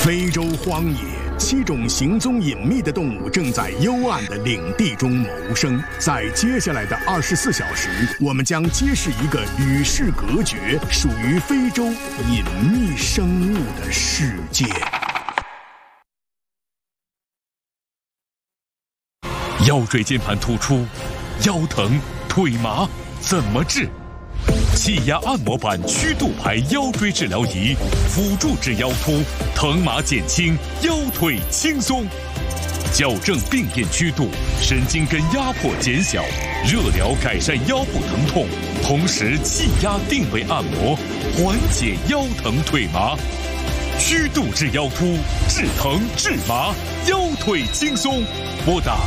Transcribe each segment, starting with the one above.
非洲荒野，7种行踪隐秘的动物正在幽暗的领地中谋生。在接下来的24小时，我们将揭示一个与世隔绝、属于非洲隐秘生物的世界。 腰椎间盘突出、腰疼、腿麻，怎么治？气压按摩板曲度排腰椎治疗仪，辅助治腰突，疼麻减轻，腰腿轻松。矫正病变曲度，神经根压迫减小，热疗改善腰部疼痛，同时气压定位按摩，缓解腰疼腿麻。曲度治腰突，治疼治麻，腰腿轻松。拨打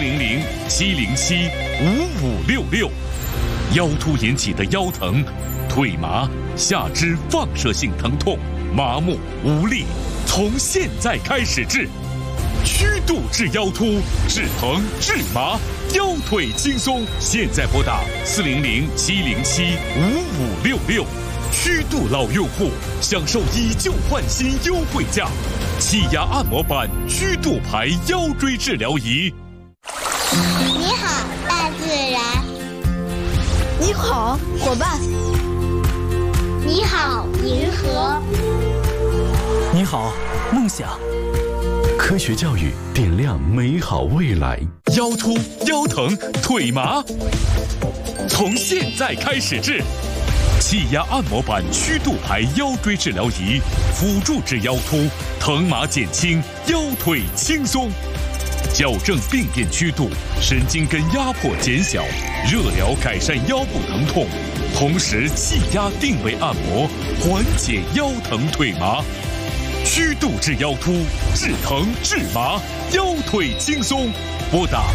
400-707-5566。腰突引起的腰疼、腿麻、下肢放射性疼痛、麻木无力，从现在开始治。曲度治腰突，治疼治麻，腰腿轻松。现在拨打400-707-5566。曲度老用户享受以旧换新优惠价，气压按摩板曲度排腰椎治疗仪。 你好，大自然。 你好，伙伴。 你好，银河。 你好，梦想。 科学教育点亮美好未来。 腰突、腰疼、腿麻，从现在开始治。气压按摩板曲度排腰椎治疗仪，辅助治腰突，疼麻减轻，腰腿轻松。矫正病变曲度，神经根压迫减小，热疗改善腰部疼痛，同时气压定位按摩，缓解腰疼腿麻。曲度治腰突，治疼治麻，腰腿轻松。拨打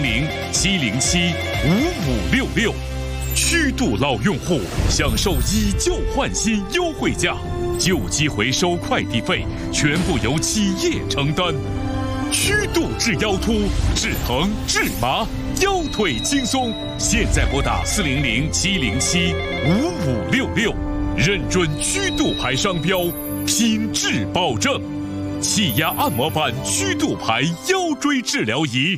400-707-5566。曲度老用户享受以旧换新优惠价，旧机回收快递费全部由企业承担。曲度治腰突，治疼治麻，腰腿轻松。现在拨打400-707-5566，认准曲度牌商标，品质保证。气压按摩板曲度牌腰椎治疗仪。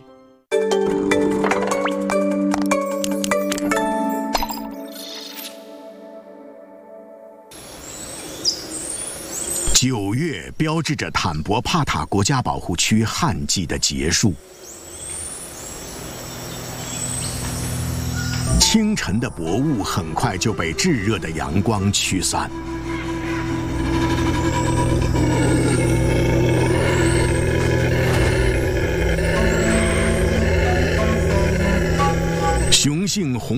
9月标志着坦博帕塔国家保护区旱季的结束。清晨的薄雾很快就被炙热的阳光驱散。雄性红